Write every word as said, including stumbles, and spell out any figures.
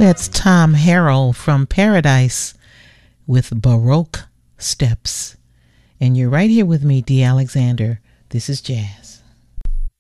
That's Tom Harrell from Paradise with Baroque Steps. And you're right here with me, Dee Alexander. This is Jazz.